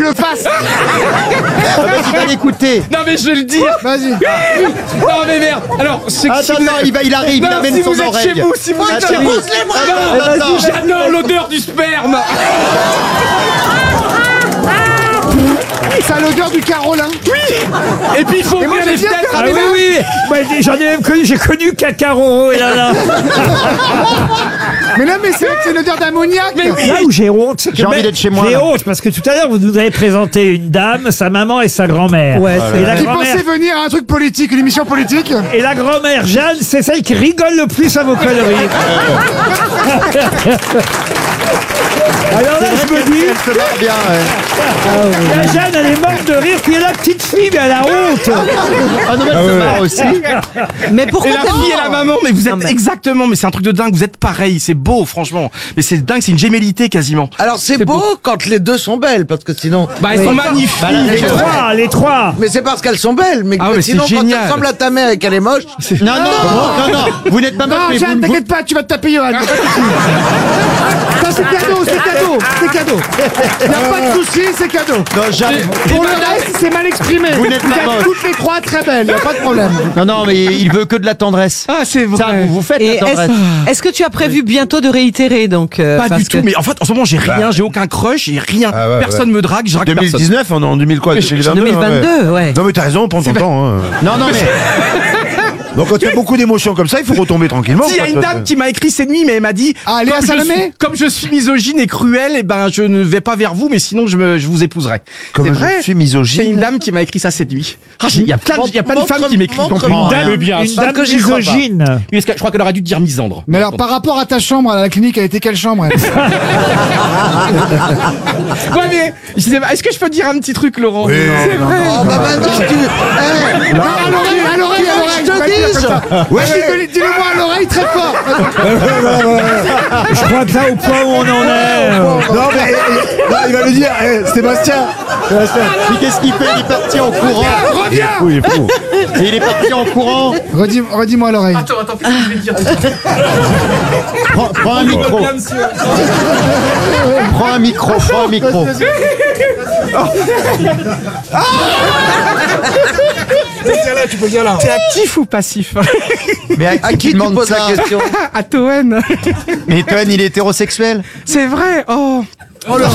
tu le fasses. Vas-y, va l'écouter. Non mais je vais le dire. Vas-y. Non mais merde. Alors, c'est que si Attends, vous non, il arrive, non, il amène si son vous êtes oreille. chez vous, si vous êtes chez vous, Attends. j'adore l'odeur du sperme. Ça a l'odeur du Carolin. Et puis il faut ouvrir les fenêtres. Ah oui, oui. Bah, j'en ai même connu, j'ai connu Cacaro. Et là. Mais non, mais c'est vrai que c'est l'odeur d'ammoniac. Là où j'ai honte, c'est que J'ai envie d'être chez moi, J'ai là. honte parce que tout à l'heure vous nous avez présenté une dame, sa maman et sa grand-mère. Ouais, et la Qui grand-mère. pensait venir à un truc politique, une émission politique. Et la grand-mère Jeanne, c'est celle qui rigole le plus à vos conneries. Alors là, je me dis, Elle se marre bien, ouais. la Jeanne, elle est morte de rire, puis la petite fille, mais elle a honte. Ah non, mais elle se marre aussi. Mais pourquoi Et la fille et la maman, mais vous êtes exactement, mais c'est un truc de dingue, vous êtes pareil, c'est beau franchement. Mais c'est dingue, c'est une gémellité quasiment. Alors c'est beau quand les deux sont belles, parce que sinon... Bah elles sont magnifiques. Les trois. Mais c'est parce qu'elles sont belles, mais Ah ouais, sinon c'est quand tu génial. ressembles à ta mère et qu'elle est moche... Non, vous n'êtes pas moche, Non, mais Jeanne, vous... t'inquiète pas, tu vas te taper Johan. Ça, c'est cadeau, c'est cadeau, c'est cadeau. Y a pas de souci, c'est cadeau. Non, Jeanne... Pour le reste, c'est mal exprimé. Vous n'êtes pas êtes moche. toutes les trois très belles, y a pas de problème. Non, mais il veut que de la tendresse. Ah c'est vrai. Ça, vous faites Et la tendresse. est-ce que tu as prévu bientôt de réitérer donc Pas parce du tout, que- mais en fait en ce moment j'ai rien, j'ai aucun crush, j'ai rien. Ah ouais, Personne me drague, je drague personne. 2019, on est en 2000 quoi 2022, ouais. Non mais t'as raison, prends ton temps. Hein. Non, mais... Donc quand tu as beaucoup d'émotions comme ça, il faut retomber tranquillement. Si, il y a une quoi. dame qui m'a écrit cette nuit, mais elle m'a dit Ah, Léa comme je Salamé suis- comme je suis misogyne et cruelle, et ben je ne vais pas vers vous, mais sinon je vous épouserai. Comme C'est je vrai. suis C'est misogyne. une dame qui m'a écrit ça cette nuit. Ah, il y a plein de femmes qui m'écrivent. montre-moi. donc, Une dame, mais bien une sûr. dame que j'y crois pas. misogyne. Oui, parce que je crois qu'elle aurait dû dire misandre. Mais alors, par rapport à ta chambre à la clinique, elle était quelle chambre elle Ouais, mais je sais pas, est-ce que je peux dire un petit truc, Laurent? Oui, C'est vrai. Oh bah maintenant tu... Eh, Non, à l'oreille, à l'oreille, à l'oreille. je te faut pas le dire dis. comme ça. Vas-y, dis-le moi à l'oreille très fort. Je crois que là, au point où on en est. Non mais non, il va lui dire, Sébastien. Mais qu'est-ce qu'il fait? Il est parti en courant. Reviens. Oui, il est fou. Et il est parti en courant. Redis-moi à l'oreille. Attends, qu'est-ce que je vais dire? Prends un micro. Prends un micro. T'es actif ou passif? Mais à À qui tu demande poses ça? la question? À Toen. Mais Toen, il est hétérosexuel. C'est vrai, oh. Oh le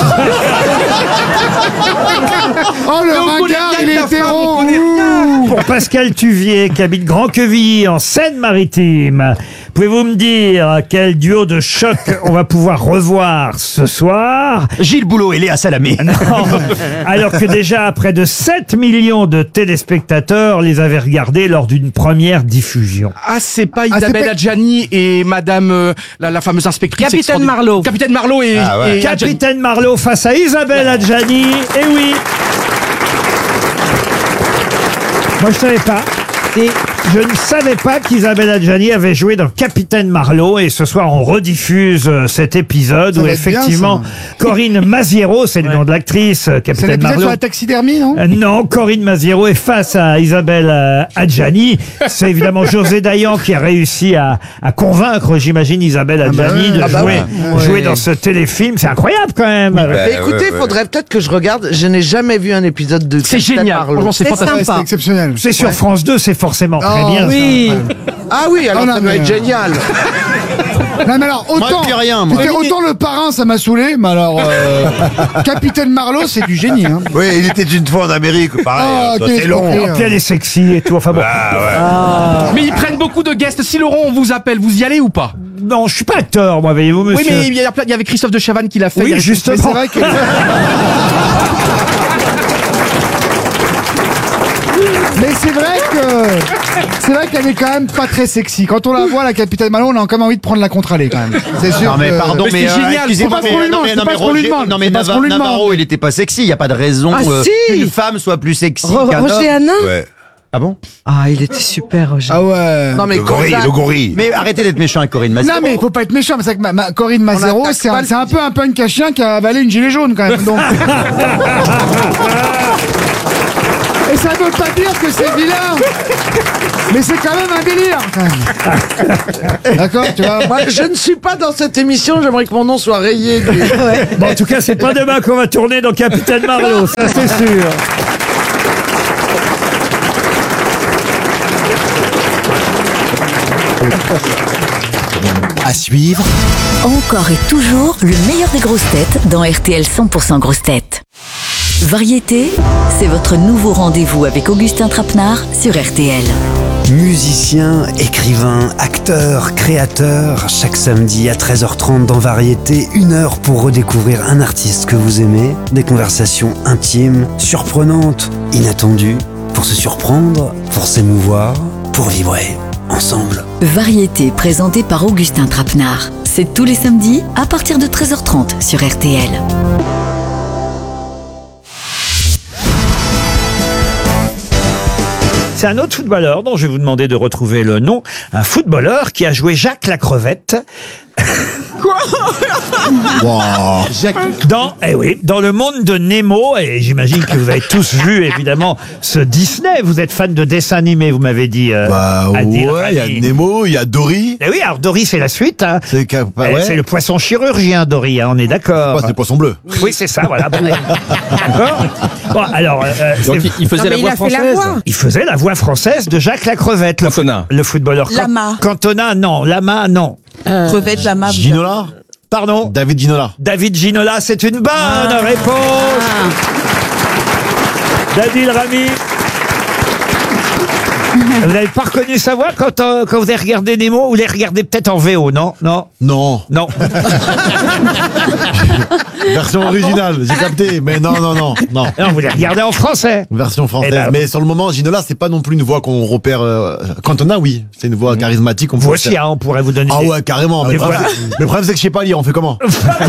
on connaît ringard, rien il de est la femme, hétéro. on connaît rien. Pour Pascal Tuvier, qui habite Grand-Quevilly, en Seine-Maritime, pouvez-vous me dire quel duo de choc on va pouvoir revoir ce soir? Gilles Boulot et Léa Salamé. Non. Alors que déjà près de 7 millions de téléspectateurs les avaient regardés lors d'une première diffusion. Ah, c'est pas c'est Isabelle pas- Adjani et madame, la fameuse inspectrice. Capitaine extraordinaire. Marlowe. Capitaine Marlowe et, Ah ouais. et Adjani. Capitaine Marlowe face à Isabelle Adjani. Et oui. Moi, je savais pas. Et Je ne savais pas qu'Isabelle Adjani avait joué dans Capitaine Marlowe et ce soir on rediffuse cet épisode Ça où va être bien, effectivement ça. Corinne Maziero, c'est le nom de l'actrice, C'est Capitaine l'épisode sur Marlowe. la taxidermie, non Non, Corinne Maziero est face à Isabelle Adjani. C'est évidemment José Dayan qui a réussi à convaincre, j'imagine, Isabelle Adjani de jouer dans ce téléfilm. C'est incroyable quand même. Mais écoutez, faudrait peut-être que je regarde. Je n'ai jamais vu un épisode de C'est Capitaine génial. Marlowe. Franchement, c'est C'est fantastique. Ouais, sympa. c'est exceptionnel. C'est sur France 2, c'est forcément très Oh, bien. oui. Ah oui, alors Oh non, ça doit mais- être génial. Non mais alors autant, je dis rien, moi. écoutez, autant le parrain ça m'a saoulé, mais alors Capitaine Marlowe c'est du génie. Hein. Oui, il était une fois en Amérique, pareil. Ah, toi, quel c'est long. escroquerie, Puis elle est sexy et tout. Enfin bon. Mais ils prennent beaucoup de guests. Si Laurent, on vous appelle, vous y allez ou pas? Non, je suis pas acteur, moi, voyez-vous, monsieur. Oui, mais il y avait Christophe de Chavannes qui l'a fait. Il y Oui, a- Mais justement. c'est vrai que. Mais c'est vrai qu'elle est quand même pas très sexy. Quand on la voit, la Capitaine Marlowe, on a quand même envie de prendre la contre-allée quand même. C'est sûr. Non mais que- pardon, Mais mais c'est génial, excusez-moi, c'est pas ce qu'on lui demande, c'est pas ce qu'on lui Roger, demande, non mais c'est pas ce qu'on lui demande. Navarro, il était pas sexy. Il y a pas de raison Ah, si. qu'une femme soit plus sexy qu'un Roger homme. Hanin. Ouais. Ah bon? Ah, il était super, Roger. Ah ouais. Non mais Le gorille, Kodak- le gorille. Mais arrêtez d'être méchant avec Corinne Maziero. Non mais il faut pas être méchant, mais c'est vrai que Corinne Maziero, attaque c'est pas un peu un punk à chien qui a avalé une gilet jaune quand même. Donc... Et ça veut pas dire que c'est vilain. Mais c'est quand même un délire, quand même. D'accord, tu vois. Moi, je ne suis pas dans cette émission, j'aimerais que mon nom soit rayé. Bon, en tout cas, c'est pas demain qu'on va tourner dans Capitaine Marlowe, ça c'est sûr. À suivre, Encore et toujours le meilleur des grosses têtes dans RTL 100% grosses têtes. Variété, c'est votre nouveau rendez-vous avec Augustin Trapenard sur RTL. musicien, écrivain, acteur, créateur, chaque samedi à 13h30 dans Variété, 1 heure pour redécouvrir un artiste que vous aimez, des conversations intimes, surprenantes, inattendues, pour se surprendre, pour s'émouvoir, pour vibrer ensemble. Variété présentée par Augustin Trapenard. C'est tous les samedis à partir de 13h30 sur RTL. C'est un autre footballeur dont je vais vous demander de retrouver le nom. Un footballeur qui a joué Jacques la Crevette. Dans le monde de Nemo, et j'imagine que vous avez tous vu évidemment ce Disney. Vous êtes fan de dessins animés, vous m'avez dit. Il y a Nemo, il y a Dory. Eh oui, alors Dory c'est la suite. Hein. Ouais. C'est le poisson chirurgien Dory, hein, on est d'accord. C'est le poisson bleu. Oui, c'est ça, voilà. D'accord. Bon, alors, Donc il faisait la voix française. il faisait la voix française de Jacques la Crevette, le footballeur. Lama. Cantona, non. Lama, non. Crevette, lama. Ginola. Pardon. David Ginola. David Ginola, c'est une bonne réponse. Dadil Rami. Vous n'avez pas reconnu sa voix quand vous avez regardé Nemo? Vous l'avez regardé peut-être en VO, non? Non. Non. Non. Version originale, j'ai capté, mais non. Non, vous l'avez regardé en français. Version française. Eh ben, mais sur le moment, Ginola, c'est pas non plus une voix qu'on repère. Cantona, oui. C'est une voix charismatique. Vous aussi, hein, on pourrait vous donner. Ah ouais, carrément. Mais le problème, c'est que je sais pas lire. On fait comment?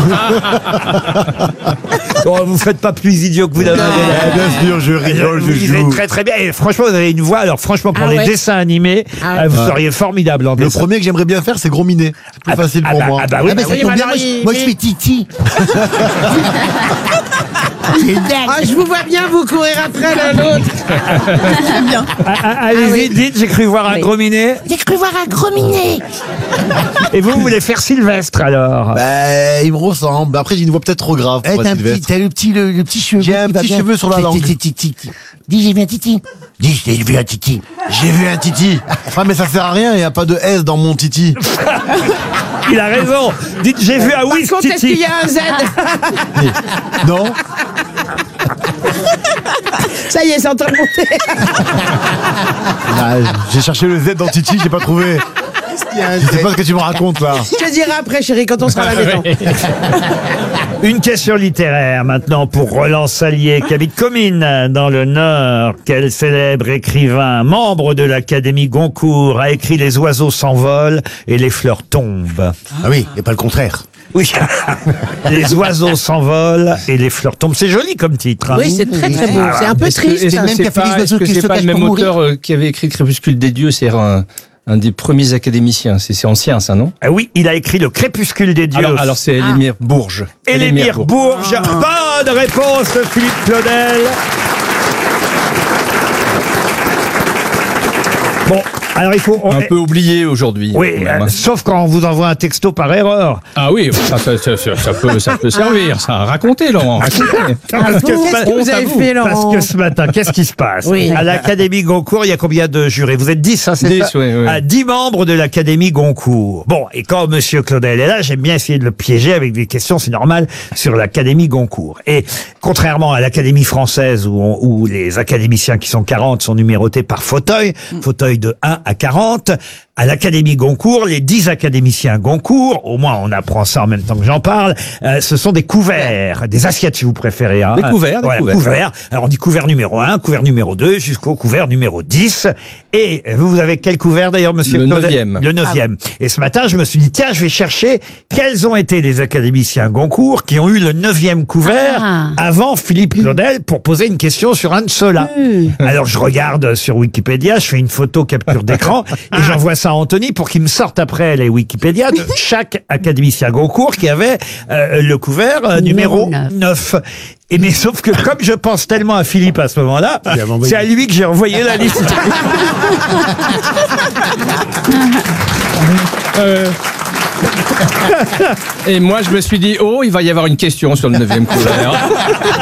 Bon, vous faites pas plus idiot que vous l'avez. Bien sûr, je rigole, je Vous joue. êtes très très bien. Et franchement, vous avez une voix. Alors franchement, pour les dessins animés, vous seriez formidable en Le dessin. premier que j'aimerais bien faire, c'est Gros Minet. C'est plus facile pour moi. Ah bah oui, ça tombe bien, moi je fais Titi. Je vous vois bien vous courir après l'un l'autre. Allez-y, dites, j'ai cru voir un gros minet. J'ai cru voir un gros minet. Et vous voulez faire Sylvestre alors? Bah, il me ressemble. Après, j'ai une voix peut-être trop grave pour être Sylvestre. T'as le petit cheveu. J'ai un petit cheveu sur la langue. Dis, j'ai vu un titi. Dis, j'ai vu un titi. J'ai vu un titi. Ah, mais ça sert à rien, il n'y a pas de S dans mon titi. Il a raison. Dites, j'ai vu un oui Est-ce qu'il titi. y a un Z? Non? Ça y est, c'est en train de monter. Ah, j'ai cherché le Z dans titi, j'ai pas trouvé. Je sais pas ce que tu me racontes là. Je te dirai après, chérie, quand on sera à la maison. Une question littéraire maintenant pour Roland Salier qui habite Comines dans le Nord. Quel célèbre écrivain, membre de l'Académie Goncourt, a écrit Les oiseaux s'envolent et les fleurs tombent? Ah oui, et pas le contraire. Oui, les oiseaux s'envolent et les fleurs tombent. C'est joli comme titre. Hein. Oui, c'est très très beau. C'est un peu triste. Est-ce que c'est pas le même auteur qui avait écrit Crépuscule des dieux? C'est un des premiers académiciens. C'est ancien, ça, non? Ah oui, il a écrit Le Crépuscule des dieux. Alors c'est Élémire Bourges. Élémire Bourges. Bonne réponse, Philippe Claudel. Bon, alors il faut... Un peu oublié aujourd'hui. Oui, quand même, hein. sauf quand on vous envoie un texto par erreur. Ah oui, ça peut servir, ça. Racontez, Laurent, racontez. Parce que Qu'est-ce que vous avez fait, Laurent? Parce que ce matin, qu'est-ce qui se passe? Oui. À l'Académie Goncourt, il y a combien de jurés? Vous êtes 10, hein, c'est 10, ça? oui. Ah, 10 membres de l'Académie Goncourt. Bon, et quand Monsieur Claudel est là, j'aime bien essayer de le piéger avec des questions, c'est normal, sur l'Académie Goncourt. Et contrairement à l'Académie française où les académiciens qui sont 40 sont numérotés par fauteuil de 1 à 40, à l'Académie Goncourt, les 10 académiciens Goncourt, au moins on apprend ça en même temps que j'en parle, ce sont des couverts, des assiettes si vous préférez. Hein. Des couverts. Alors on dit couvert numéro 1, couvert numéro 2, jusqu'au couvert numéro 10. Et vous avez quel couvert d'ailleurs, monsieur Claudel? Le 9e. Et ce matin, je me suis dit, tiens, je vais chercher quels ont été les académiciens Goncourt qui ont eu le 9e couvert avant Philippe Claudel pour poser une question sur un de ceux-là. Alors je regarde sur Wikipédia, je fais une photo capture d'écran et j'envoie ça à Anthony pour qu'il me sorte après les Wikipédia de chaque académicien Goncourt qui avait le couvert numéro 9. Et mais sauf que comme je pense tellement à Philippe à ce moment-là, c'est à lui que j'ai envoyé la liste. Et moi, je me suis dit, oh, il va y avoir une question sur le 9e couvert.